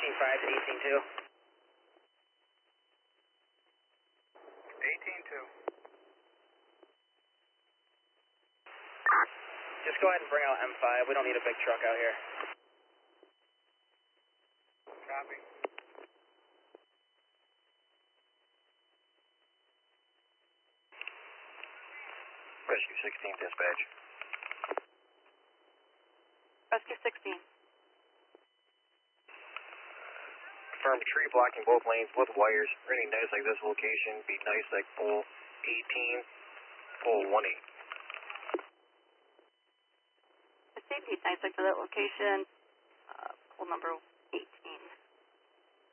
18.5 to 18.2. 18.2. Just go ahead and bring out M5. We don't need a big truck out here. Copy. Rescue 16, dispatch. Rescue 16. Confirm tree blocking both lanes with wires. Running nice like this location. Be nice like pole 18, pole 18. The safety nice like to that location. Pole number